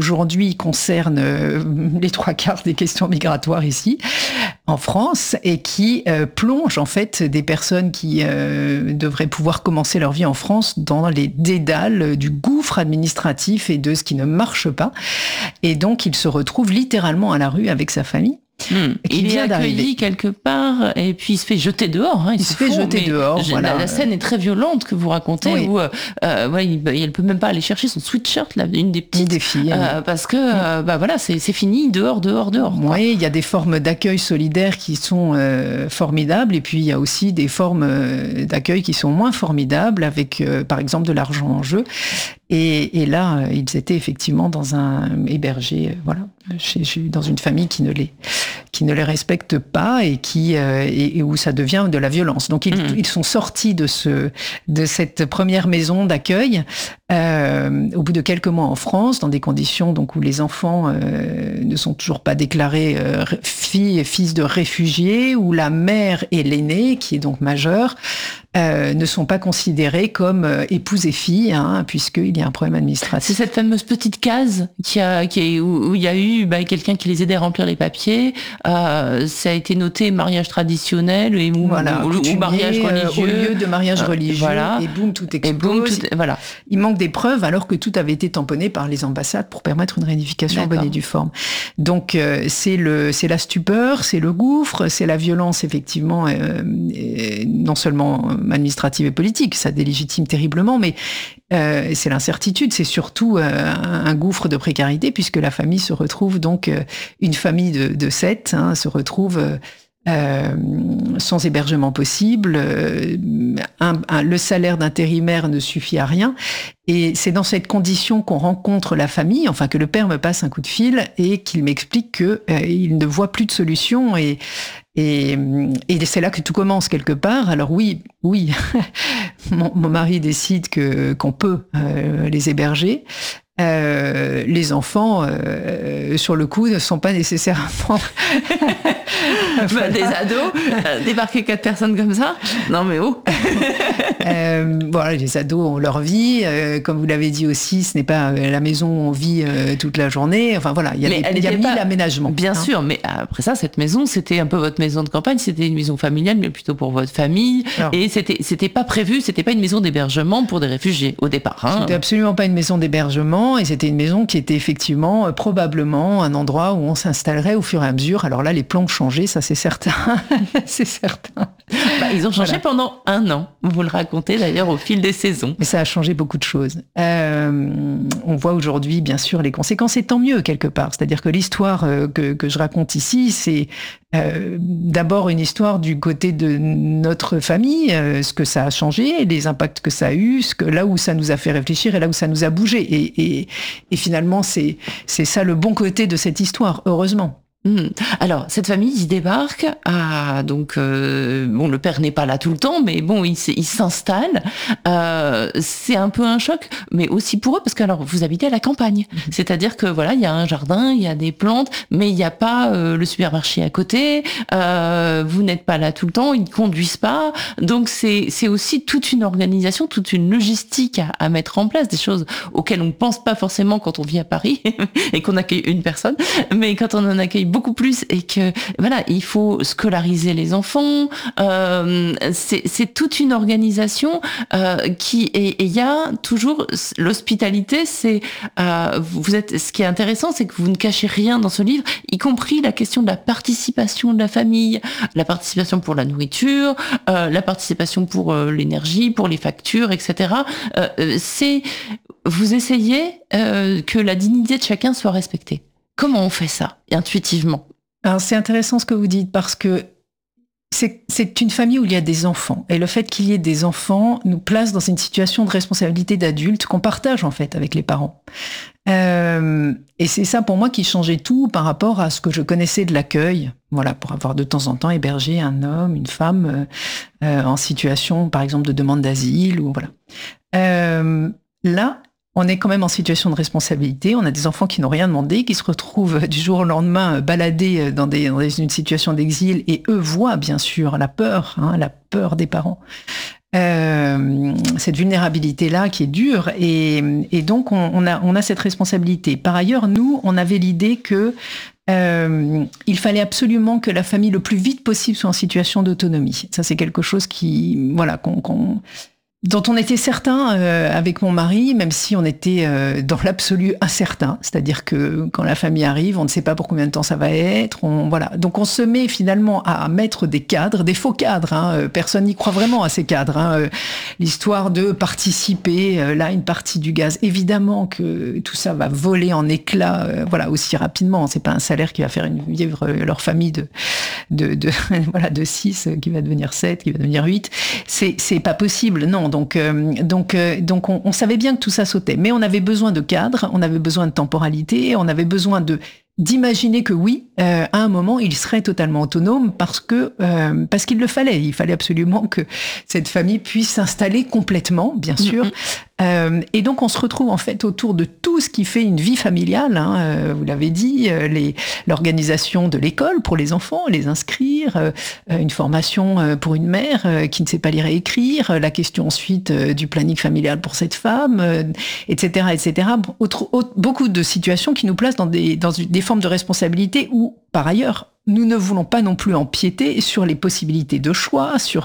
aujourd'hui concerne les 3/4 des questions migratoires ici, en France, et qui plonge en fait des personnes qui devraient pouvoir commencer leur vie en France dans les dédales du gouffre administratif et de ce qui ne marche pas. Et donc, il se retrouve littéralement à la rue avec sa famille. Il est accueilli quelque part et puis il se fait jeter dehors. Il se fait jeter dehors. Voilà. La scène est très violente que vous racontez, où elle peut même pas aller chercher son sweatshirt, là, une des petites, des filles, parce que voilà, c'est fini, dehors. Oui, il y a des formes d'accueil solidaire qui sont formidables, et puis il y a aussi des formes d'accueil qui sont moins formidables, avec par exemple de l'argent en jeu. Et là, ils étaient effectivement dans un hébergé, dans une famille qui ne les respecte pas et où ça devient de la violence. Donc ils sont sortis de cette première maison d'accueil au bout de quelques mois en France, dans des conditions donc où les enfants ne sont toujours pas déclarés filles et fils de réfugiés, où la mère et l'aîné, qui est donc majeure, ne sont pas considérés comme épouse et fille, puisqu'il y a un problème administratif. C'est cette fameuse petite case où il y a eu quelqu'un qui les aidait à remplir les papiers. Ça a été noté mariage traditionnel ou mariage religieux. Au lieu de mariage religieux, et boum, tout explose. Il manque des preuves, alors que tout avait été tamponné par les ambassades pour permettre une réunification en bonne et due forme. Donc c'est la stupeur, c'est le gouffre, c'est la violence effectivement, non seulement administrative et politique, ça délégitime terriblement, mais c'est l'incertitude, c'est surtout un gouffre de précarité, puisque la famille se retrouve donc, une famille de 7 se retrouve sans hébergement possible, le salaire d'intérimaire ne suffit à rien, et c'est dans cette condition qu'on rencontre la famille, enfin que le père me passe un coup de fil et qu'il m'explique que il ne voit plus de solution, et c'est là que tout commence quelque part. Alors oui, mon mari décide qu'on peut les héberger. Les enfants, sur le coup, ne sont pas nécessairement des ados. Débarquer 4 personnes comme ça, non mais les ados ont leur vie. Comme vous l'avez dit aussi, ce n'est pas la maison où on vit toute la journée. Enfin voilà, il y a mille aménagements. Bien sûr, mais après ça, cette maison, c'était un peu votre maison de campagne. C'était une maison familiale, mais plutôt pour votre famille. Alors, et c'était pas prévu, c'était pas une maison d'hébergement pour des réfugiés au départ. C'était absolument pas une maison d'hébergement, et c'était une maison qui était effectivement probablement un endroit où on s'installerait au fur et à mesure. Alors là, les plans ont changé, ça c'est certain. C'est certain. Ils ont changé pendant 1 an. Vous le racontez d'ailleurs au fil des saisons. Mais ça a changé beaucoup de choses. On voit aujourd'hui, bien sûr, les conséquences, et tant mieux quelque part. C'est-à-dire que l'histoire que je raconte ici, c'est d'abord une histoire du côté de notre famille, ce que ça a changé, les impacts que ça a eu, là où ça nous a fait réfléchir et là où ça nous a bougé. Et finalement, c'est ça le bon côté de cette histoire, heureusement. Alors, cette famille y débarque, donc le père n'est pas là tout le temps, mais bon, il s'installe. C'est un peu un choc, mais aussi pour eux, parce que alors vous habitez à la campagne, c'est-à-dire que voilà, il y a un jardin, il y a des plantes, mais il n'y a pas le supermarché à côté. Vous n'êtes pas là tout le temps, ils ne conduisent pas, donc c'est aussi toute une organisation, toute une logistique à mettre en place, des choses auxquelles on ne pense pas forcément quand on vit à Paris et qu'on accueille une personne, mais quand on en accueille beaucoup plus, et que voilà, il faut scolariser les enfants, c'est toute une organisation et il y a toujours l'hospitalité. C'est ce qui est intéressant, c'est que vous ne cachez rien dans ce livre, y compris la question de la participation de la famille, la participation pour la nourriture, la participation pour l'énergie, pour les factures, etc. Vous essayez que la dignité de chacun soit respectée. Comment on fait ça, intuitivement ? Alors, c'est intéressant ce que vous dites, parce que c'est une famille où il y a des enfants. Et le fait qu'il y ait des enfants nous place dans une situation de responsabilité d'adulte qu'on partage, en fait, avec les parents. Et c'est ça, pour moi, qui changeait tout par rapport à ce que je connaissais de l'accueil. Voilà, pour avoir de temps en temps hébergé un homme, une femme en situation, par exemple, de demande d'asile, ou voilà. Là, on est quand même en situation de responsabilité. On a des enfants qui n'ont rien demandé, qui se retrouvent du jour au lendemain baladés dans une situation d'exil, et eux voient bien sûr la peur des parents. cette vulnérabilité-là qui est dure, et donc on a cette responsabilité. Par ailleurs, nous, on avait l'idée que il fallait absolument que la famille le plus vite possible soit en situation d'autonomie. Ça, c'est quelque chose qui, voilà, dont on était certain avec mon mari, même si on était dans l'absolu incertain. C'est-à-dire que quand la famille arrive, on ne sait pas pour combien de temps ça va être. Voilà. Donc on se met finalement à mettre des cadres, des faux cadres. Hein. Personne n'y croit vraiment à ces cadres. Hein. L'histoire de participer, là, une partie du gaz. Évidemment que tout ça va voler en éclats, voilà, aussi rapidement. C'est pas un salaire qui va faire vivre leur famille voilà, de 6 qui va devenir 7, qui va devenir 8. C'est pas possible, non. Donc on savait bien que tout ça sautait, mais on avait besoin de cadre, on avait besoin de temporalité, on avait besoin d'imaginer que oui, à un moment, il serait totalement autonome parce qu'il le fallait. Il fallait absolument que cette famille puisse s'installer complètement, bien sûr. Et donc, on se retrouve en fait autour de tout ce qui fait une vie familiale. Hein, vous l'avez dit, l'organisation de l'école pour les enfants, les inscrire, une formation pour une mère qui ne sait pas lire et écrire, la question ensuite du planning familial pour cette femme, etc., etc. Beaucoup de situations qui nous placent dans des formes de responsabilité où, par ailleurs, nous ne voulons pas non plus empiéter sur les possibilités de choix, sur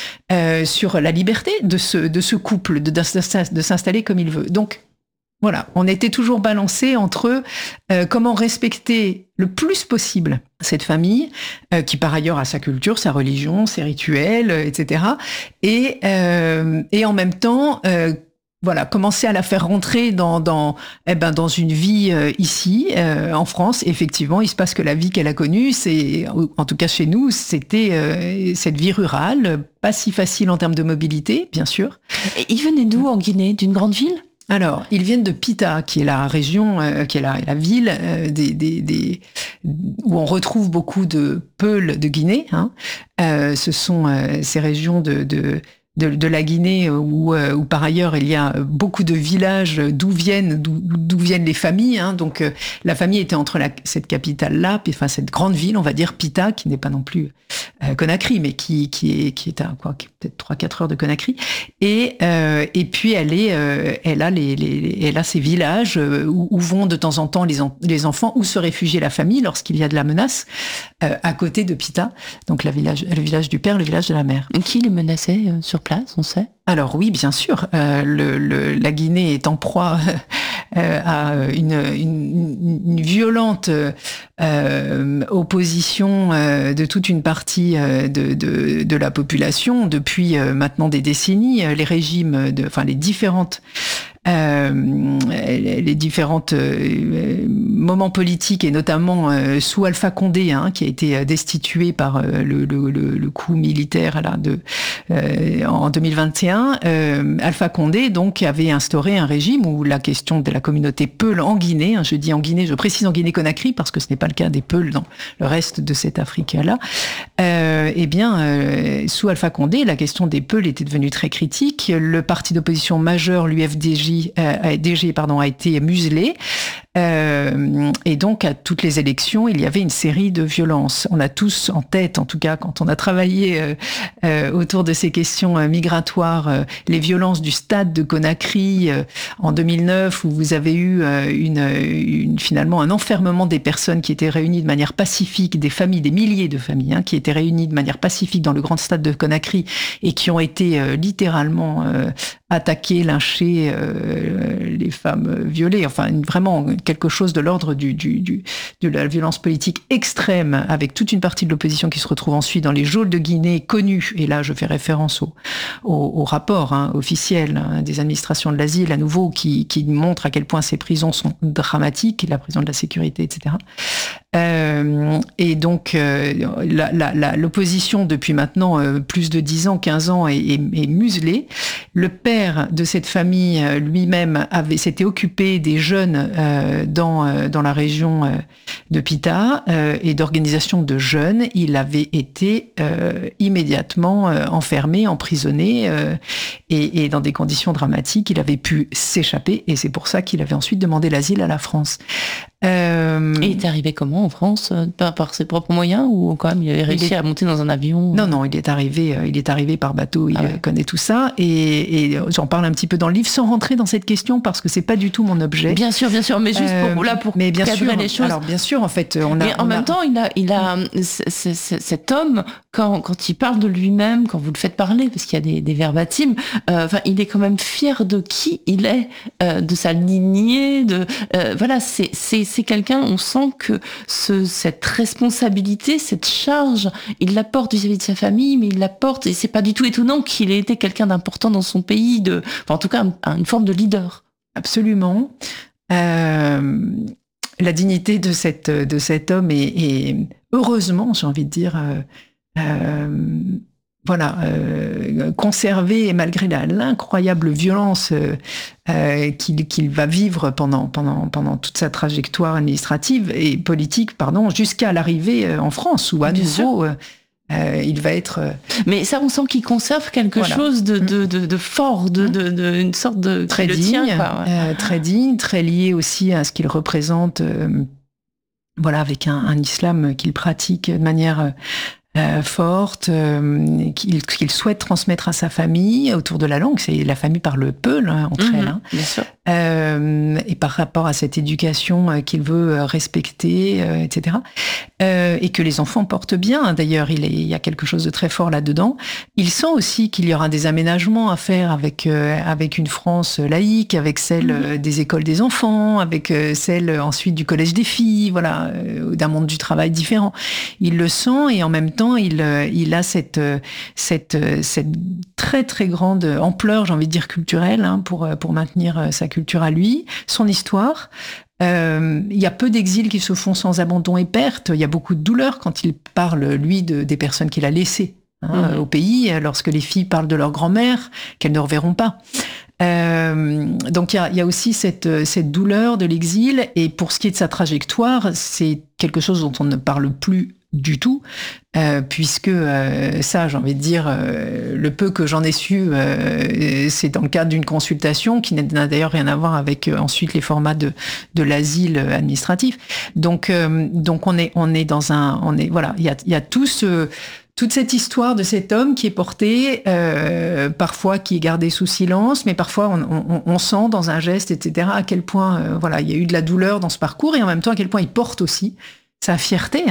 la liberté de ce couple, de s'installer comme il veut. Donc, voilà, on était toujours balancés entre comment respecter le plus possible cette famille, qui par ailleurs a sa culture, sa religion, ses rituels, etc. Et en même temps... voilà, commencer à la faire rentrer dans une vie ici, en France. Effectivement, il se passe que la vie qu'elle a connue, en tout cas chez nous, c'était cette vie rurale, pas si facile en termes de mobilité, bien sûr. Et ils venaient d'où en Guinée? D'une grande ville? Alors, ils viennent de Pita, qui est la région, qui est la ville où on retrouve beaucoup de peuls de Guinée. Hein. Ce sont ces régions de la Guinée où par ailleurs il y a beaucoup de villages d'où viennent les familles. Hein. Donc la famille était entre cette capitale-là, puis enfin cette grande ville, on va dire Pita, qui n'est pas non plus Conakry, mais qui est à quoi, peut-être 3-4 heures de Conakry. Et puis elle a ces villages où vont de temps en temps les enfants, où se réfugier la famille lorsqu'il y a de la menace, à côté de Pita. Donc le village du père, le village de la mère. Qui les menaçait sur place, on sait? Alors oui, bien sûr. La Guinée est en proie à une violente opposition de toute une partie de la population depuis maintenant des décennies. Les régimes, les différentes moments politiques, et notamment sous Alpha Condé, hein, qui a été destitué par le coup militaire là, en 2021. Alpha Condé donc avait instauré un régime où la question de la communauté Peul en Guinée, hein, je dis en Guinée, je précise en Guinée-Conakry parce que ce n'est pas le cas des Peuls dans le reste de cette Afrique-là, sous Alpha Condé, la question des Peuls était devenue très critique. Le parti d'opposition majeur, l'UFDG, a été muselé. Et donc, à toutes les élections, il y avait une série de violences. On a tous en tête, en tout cas, quand on a travaillé autour de ces questions migratoires, les violences du stade de Conakry en 2009, où vous avez eu finalement un enfermement des personnes qui étaient réunies de manière pacifique, des familles, des milliers de familles, hein, qui étaient réunies de manière pacifique dans le grand stade de Conakry et qui ont été littéralement attaquées, lynchées, les femmes violées, enfin vraiment quelque chose de l'ordre de la violence politique extrême, avec toute une partie de l'opposition qui se retrouve ensuite dans les geôles de Guinée connues, et là je fais référence au rapport officiel des administrations de l'asile, à nouveau, qui montre à quel point ces prisons sont dramatiques, la prison de la sécurité, etc. Et donc l'opposition depuis maintenant plus de 10 ans, 15 ans est muselée. Le père de cette famille lui-même s'était occupé des jeunes dans la région de Pita et d'organisation de jeunes. Il avait été immédiatement enfermé, emprisonné et dans des conditions dramatiques. Il avait pu s'échapper et c'est pour ça qu'il avait ensuite demandé l'asile à la France. Et il est arrivé comment en France, par ses propres moyens, ou quand même il avait réussi à monter dans un avion? Non, il est arrivé par bateau. Il connaît tout ça, et j'en parle un petit peu dans le livre sans rentrer dans cette question parce que c'est pas du tout mon objet. Bien sûr, mais juste pour cadrer les choses. Alors bien sûr, en fait, en même temps, il a cet homme quand il parle de lui-même, quand vous le faites parler, parce qu'il y a des verbatims, il est quand même fier de qui il est, de sa lignée, voilà, c'est quelqu'un, on sent que cette responsabilité, cette charge, il la porte vis-à-vis de sa famille, mais il la porte, et c'est pas du tout étonnant qu'il ait été quelqu'un d'important dans son pays, en tout cas une forme de leader. Absolument. La dignité de cet homme est heureusement, j'ai envie de dire, conservé, et malgré l'incroyable violence qu'il va vivre pendant toute sa trajectoire administrative et politique, jusqu'à l'arrivée en France, où à nouveau il va être... Mais ça, on sent qu'il conserve quelque chose de fort, une sorte de... Très digne, très digne, très lié aussi à ce qu'il représente, avec un islam qu'il pratique de manière... forte, qu'il souhaite transmettre à sa famille autour de la langue. C'est la famille parle Peul entre elles. Bien sûr. Et par rapport à cette éducation qu'il veut respecter, etc. Et que les enfants portent bien. D'ailleurs, il y a quelque chose de très fort là-dedans. Il sent aussi qu'il y aura des aménagements à faire avec une France laïque, avec celle des écoles des enfants, avec celle ensuite du collège des filles, d'un monde du travail différent. Il le sent, et en même temps, il a cette très très grande ampleur, j'ai envie de dire culturelle, pour maintenir sa culture à lui, son histoire. Il y a peu d'exils qui se font sans abandon et perte. Il y a beaucoup de douleur quand il parle, lui, des personnes qu'il a laissées au pays, lorsque les filles parlent de leur grand-mère, qu'elles ne reverront pas. Donc il y a aussi cette douleur de l'exil, et pour ce qui est de sa trajectoire, c'est quelque chose dont on ne parle plus du tout, puisque ça, j'ai envie de dire, le peu que j'en ai su, c'est dans le cadre d'une consultation qui n'a d'ailleurs rien à voir avec ensuite les formats de l'asile administratif. Donc on est dans il y a toute cette histoire de cet homme qui est porté, parfois qui est gardé sous silence, mais parfois on sent dans un geste, etc., à quel point il y a eu de la douleur dans ce parcours, et en même temps à quel point il porte aussi sa fierté,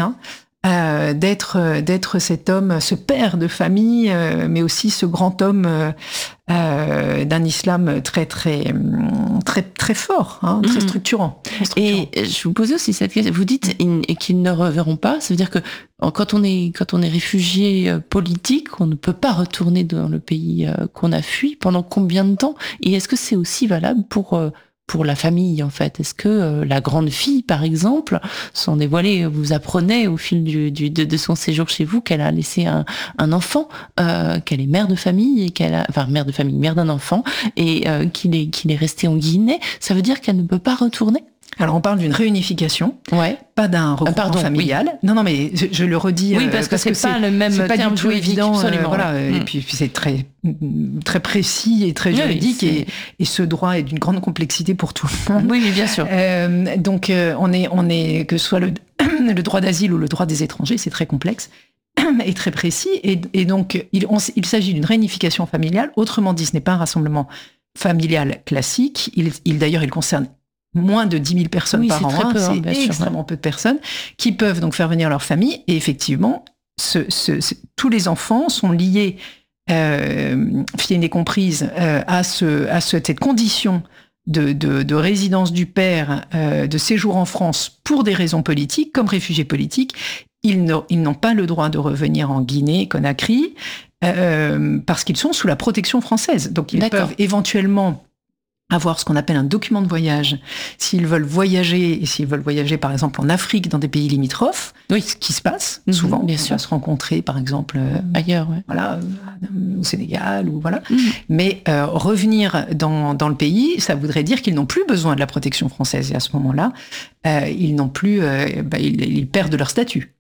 d'être cet homme, ce père de famille, mais aussi ce grand homme d'un islam très très très très fort, très structurant. Et je vous posais aussi cette question. Vous dites qu'ils ne reverront pas. Ça veut dire que quand on est réfugié politique, on ne peut pas retourner dans le pays qu'on a fui. Pendant combien de temps? Et est-ce que c'est aussi valable pour la famille, en fait? Est-ce que la grande fille, par exemple, sans dévoiler, vous apprenez au fil de son séjour chez vous qu'elle a laissé un enfant, qu'elle est mère de famille, et mère d'un enfant, et qu'il est resté en Guinée. Ça veut dire qu'elle ne peut pas retourner? Alors on parle d'une réunification, pas d'un regroupement familial. Oui. Non, mais je le redis. Oui, parce que c'est pas le même terme, pas du tout évident. Et puis c'est très très précis et très juridique, et ce droit est d'une grande complexité pour tout le monde. Oui, bien sûr. Donc on est que ce soit le droit d'asile ou le droit des étrangers, c'est très complexe et très précis. Et donc il s'agit d'une réunification familiale. Autrement dit, ce n'est pas un rassemblement familial classique. D'ailleurs, il concerne moins de 10 000 personnes par an. C'est extrêmement peu de personnes qui peuvent donc faire venir leur famille. Et effectivement, tous les enfants sont liés, filles aînées comprises, à cette condition de résidence du père, de séjour en France pour des raisons politiques, comme réfugiés politiques. Ils n'ont pas le droit de revenir en Guinée, Conakry, parce qu'ils sont sous la protection française. Donc ils peuvent éventuellement avoir ce qu'on appelle un document de voyage s'ils veulent voyager, et s'ils veulent voyager par exemple en Afrique, dans des pays limitrophes, ce qui se passe souvent, bien sûr, se rencontrer par exemple ailleurs, au Sénégal, ou mais revenir dans le pays, ça voudrait dire qu'ils n'ont plus besoin de la protection française, et à ce moment-là ils n'ont plus ils perdent leur statut.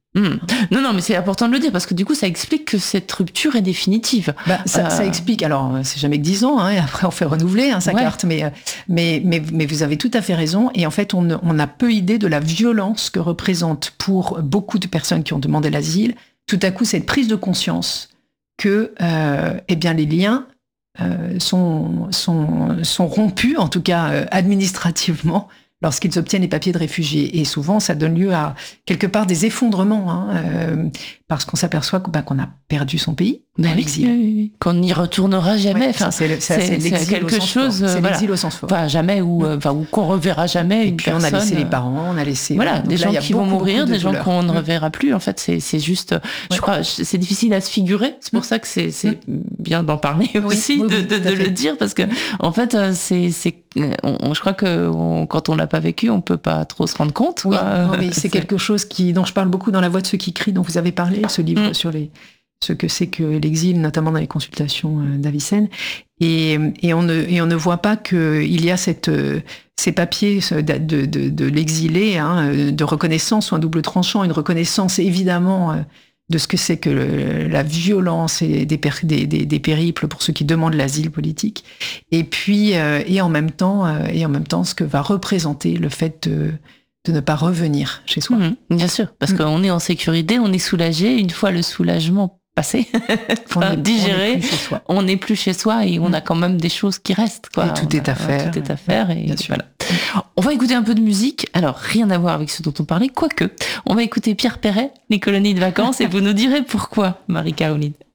Non, mais c'est important de le dire parce que du coup, ça explique que cette rupture est définitive. Ça explique. Alors, c'est jamais que 10 ans, et après on fait renouveler sa carte. Mais vous avez tout à fait raison. Et en fait, on a peu idée de la violence que représente pour beaucoup de personnes qui ont demandé l'asile, tout à coup, cette prise de conscience que, les liens sont rompus, en tout cas administrativement, lorsqu'ils obtiennent les papiers de réfugiés. Et souvent, ça donne lieu à, quelque part, des effondrements, parce qu'on s'aperçoit qu'on a perdu son pays dans l'exil. Oui. Qu'on n'y retournera jamais. C'est quelque chose... C'est l'exil au sens fort. Enfin, jamais, ou qu'on reverra jamais une personne. Et puis, on a laissé les parents, on a laissé... Voilà, des gens qui vont mourir, des gens qu'on ne reverra plus. En fait, c'est juste... Je crois, c'est difficile à se figurer. C'est pour ça que c'est bien d'en parler aussi, de le dire, parce que, en fait, je crois que quand on l'a pas vécu, on peut pas trop se rendre compte. Oui, mais c'est quelque chose dont je parle beaucoup dans La Voix de ceux qui crient, dont vous avez parlé, ce livre sur ce que c'est que l'exil, notamment dans les consultations d'Avicenne. Et on ne voit pas qu'il y a ces papiers de l'exilé, de reconnaissance ou un double tranchant, une reconnaissance évidemment de ce que c'est que la violence et des périples pour ceux qui demandent l'asile politique, et puis et en même temps ce que va représenter le fait de ne pas revenir chez soi. Bien sûr, parce qu'on est en sécurité, on est soulagé. Une fois le soulagement passé, digéré, on n'est plus chez soi et on a quand même des choses qui restent. Et tout est à faire. Tout est à faire. Et voilà. On va écouter un peu de musique. Alors, rien à voir avec ce dont on parlait, quoique. On va écouter Pierre Perret, Les colonies de vacances, et vous nous direz pourquoi, Marie-Caroline.